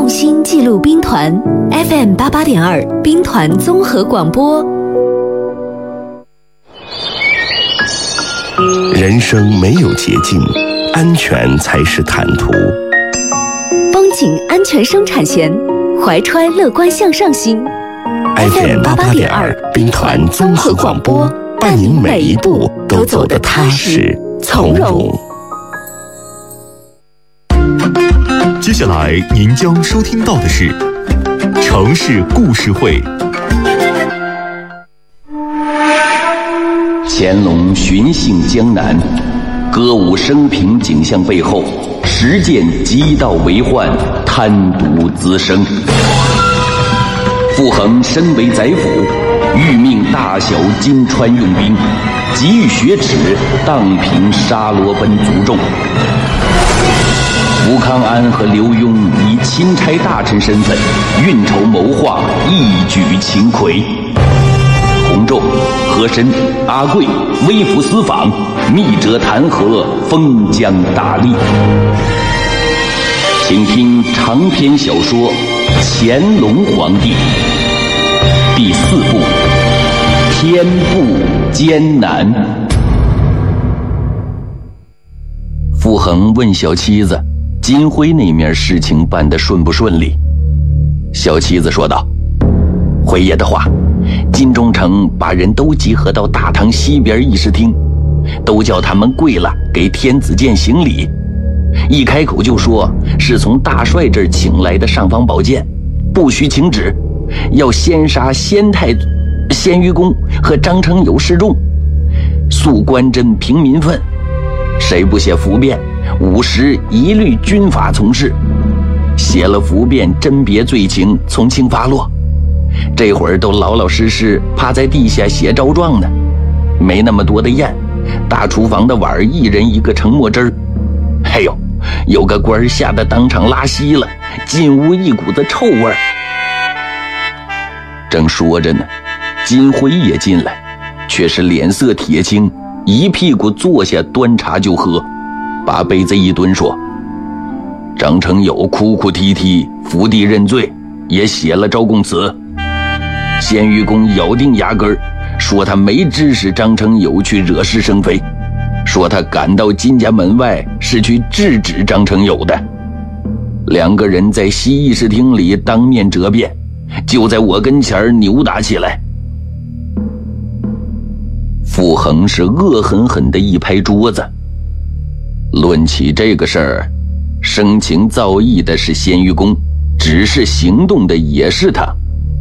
用心记录兵团 FM 88.2兵团综合广播。 人生没有捷径，安全才是坦途。 绷紧安全生产线，怀揣乐观向上心。 FM 88.2兵团综合广播，伴您每一步都走得踏实从容。 接下来您将收听到的是城市故事会。 乾隆巡幸江南，歌舞升平景象背后，实践极道为患，贪渎滋生。傅恒身为宰辅，欲命大小金川用兵，急于雪耻，荡平沙罗奔族众。吴康安和刘墉以钦差大臣身份运筹谋划，一举擒魁。洪仲、和珅、阿贵微服私访，密折弹劾，封疆大吏。请听长篇小说《乾隆皇帝》第4部《天步艰难》。傅恒问小妻子金辉那面事情办得顺不顺利。小妻子说道：回爷的话，金中丞把人都集合到大堂西边议事厅，都叫他们跪了给天子剑行礼。一开口就说是从大帅这儿请来的尚方宝剑，不许请旨，要先杀先于公和张承友示众，肃官真平民愤，谁不写符便，50一律军法从事。写了符便，甄别罪情，从轻发落。这会儿都老老实实趴在地下写招状呢，没那么多的砚，大厨房的碗一人一个盛墨汁儿。哎呦，有个官吓得当场拉稀了，进屋一股子臭味儿。正说着呢，金辉也进来，却是脸色铁青，一屁股坐下端茶就喝，把杯子一蹲说：张承友哭哭啼啼，伏地认罪，也写了招供词。先于公咬定牙根说他没指使张承友去惹是生非，说他赶到金家门外是去制止张承友的。两个人在西议事厅里当面折辩，就在我跟前扭打起来。傅恒是恶狠狠地一拍桌子，论起这个事儿，生情造诣的是先于公，只是行动的也是他。